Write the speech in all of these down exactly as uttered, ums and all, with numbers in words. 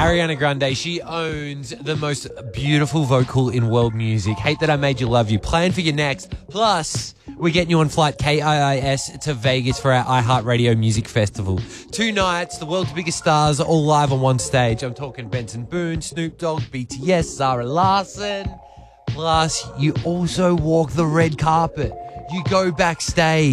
Ariana Grande, she owns the most beautiful vocal in world music. Hate That I Made You Love You. Playing for you next. Plus, we're getting you on flight K I I S to Vegas for our iHeartRadio Music Festival. Two nights, the world's biggest stars, all live on one stage. I'm talking Benson Boone, Snoop Dogg, B T S, Zara Larsson. Plus, you also walk the red carpet. You go backstage.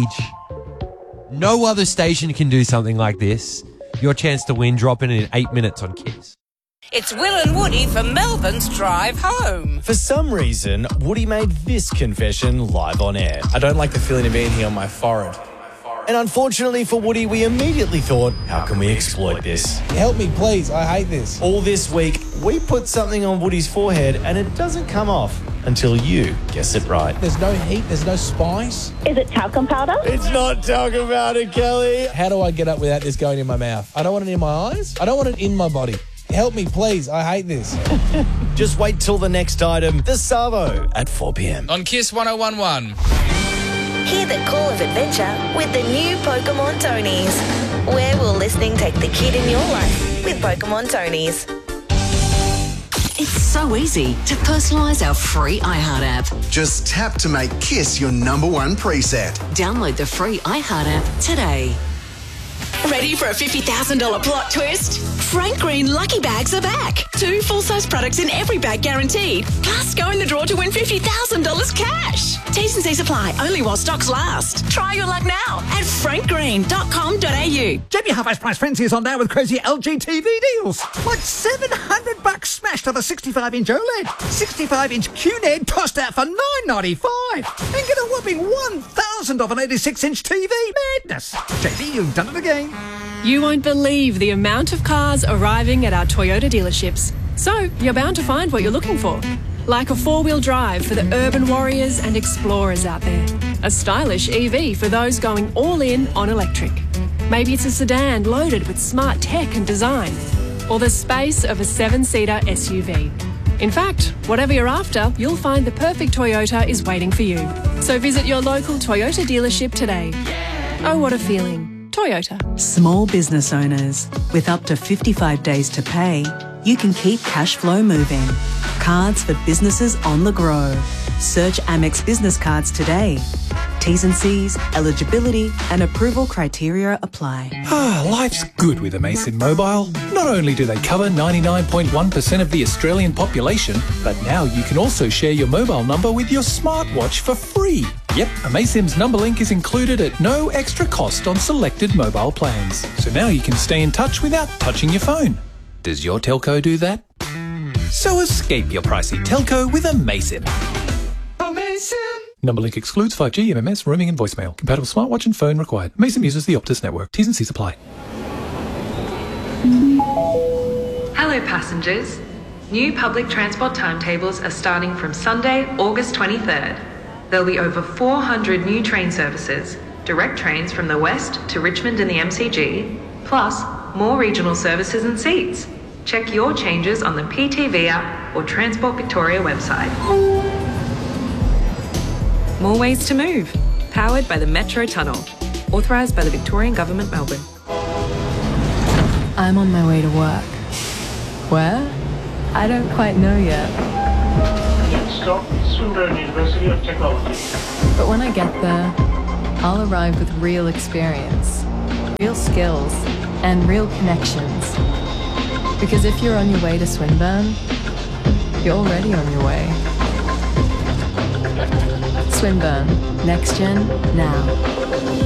No other station can do something like this. Your chance to win, drop in in eight minutes on Kiss. It's Will and Woody for Melbourne's Drive Home. For some reason, Woody made this confession live on air. I don't like the feeling of being here on my forehead. And unfortunately for Woody, we immediately thought, how can we exploit this? Help me, please. I hate this. All this week, we put something on Woody's forehead and it doesn't come off until you guess it right. There's no heat, there's no spice. Is it talcum powder? It's not talcum powder, Kelly. How do I get up without this going in my mouth? I don't want it in my eyes. I don't want it in my body. Help me, please. I hate this. Just wait till the next item, the Savo, at four p.m. On Kiss one oh one one. Hear the call of adventure with the new Pokemon Tonys. Where will listening take the kid in your life with Pokemon Tonys? It's so easy to personalise our free iHeart app. Just tap to make Kiss your number one preset. Download the free iHeart app today. Ready for a fifty thousand dollars plot twist? Frank Green Lucky Bags are back. Two full-size products in every bag guaranteed. Plus, go in the draw to win fifty thousand dollars cash. T's and C's apply, only while stocks last. Try your luck now at frank green dot com dot a u. J B Half-Price Price Frenzy is on now with crazy L G T V deals. Like seven hundred bucks smashed on the sixty-five inch OLED. sixty-five inch Q N E D tossed out for nine ninety-five. And get a whopping one thousand off an eighty-six inch T V. Madness. J B, you've done it again. You won't believe the amount of cars arriving at our Toyota dealerships. So, you're bound to find what you're looking for. Like a four-wheel drive for the urban warriors and explorers out there. A stylish E V for those going all in on electric. Maybe it's a sedan loaded with smart tech and design. Or the space of a seven-seater S U V. In fact, whatever you're after, you'll find the perfect Toyota is waiting for you. So visit your local Toyota dealership today. Oh, what a feeling. Toyota. Small business owners, with up to fifty-five days to pay, you can keep cash flow moving. Cards for businesses on the grow. Search Amex Business Cards today. T's and C's, eligibility and approval criteria apply. Ah, life's good with Amazon Mobile. Not only do they cover ninety-nine point one percent of the Australian population, but now you can also share your mobile number with your smartwatch for free. Yep, Amazon's number link is included at no extra cost on selected mobile plans. So now you can stay in touch without touching your phone. Does your telco do that? So escape your pricey telco with Amazon. Amazon! Number link excludes five G, M M S, roaming and voicemail. Compatible smartwatch and phone required. Amazon uses the Optus network. T's and C's apply. Hello passengers. New public transport timetables are starting from Sunday, August twenty-third. There'll be over four hundred new train services, direct trains from the west to Richmond and the M C G, plus more regional services and seats. Check your changes on the P T V app or Transport Victoria website. More ways to move. Powered by the Metro Tunnel. Authorised by the Victorian Government, Melbourne. I'm on my way to work. Where? I don't quite know yet. Stop, Swinburne University of Technology. But when I get there, I'll arrive with real experience, real skills, and real connections. Because if you're on your way to Swinburne, you're already on your way. Swinburne. Next Gen, now.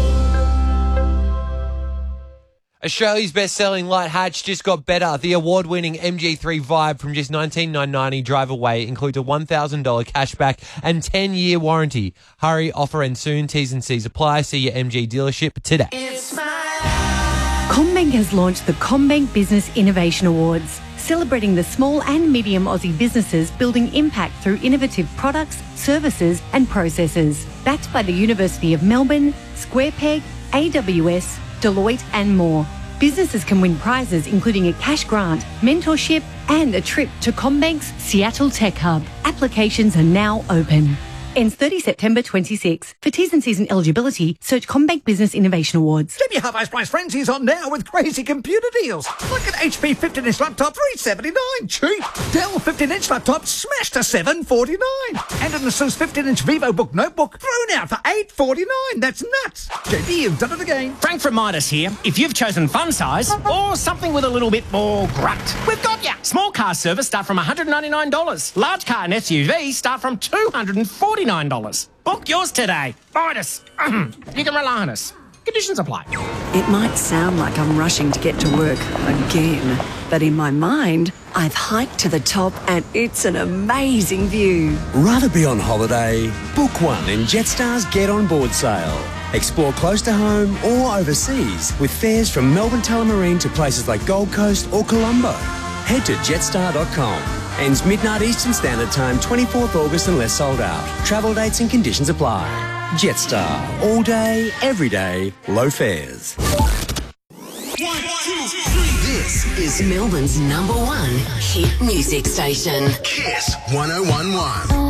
Australia's best-selling light hatch just got better. The award-winning M G three Vibe from just nineteen thousand nine hundred ninety drive away includes a one thousand dollars cashback and ten-year warranty. Hurry, offer ends soon. T's and C's apply. See your M G dealership today. CommBank has launched the CommBank Business Innovation Awards, celebrating the small and medium Aussie businesses building impact through innovative products, services and processes. Backed by the University of Melbourne, SquarePeg, A W S, Deloitte and more. Businesses can win prizes including a cash grant, mentorship and a trip to CommBank's Seattle Tech Hub. Applications are now open. Ends thirtieth September twenty-six. For T's and C's and eligibility, search CommBank Business Innovation Awards. Jimmy Half-Ice Price Frenzy's on now with crazy computer deals. Like an H P fifteen inch laptop, three seventy-nine, cheap. Dell fifteen inch laptop, smashed to seven forty-nine. And an ASUS fifteen inch VivoBook notebook, thrown out for eight forty-nine. That's nuts. J D, you've done it again. Frank from Midas here. If you've chosen fun size or something with a little bit more grunt, we've got ya. Small car service start from one hundred ninety-nine dollars. Large car and S U V start from two hundred forty-nine dollars. Book yours today. Midas. You can rely on us. Conditions apply. It might sound like I'm rushing to get to work again, but in my mind, I've hiked to the top and it's an amazing view. Rather be on holiday? Book one in Jetstar's Get On Board sale. Explore close to home or overseas with fares from Melbourne Tullamarine to places like Gold Coast or Colombo. Head to jetstar dot com. Ends midnight Eastern Standard Time, twenty-fourth August unless sold out. Travel dates and conditions apply. Jetstar. All day, every day, low fares. This is Melbourne's number one hit music station. Kiss one oh one one.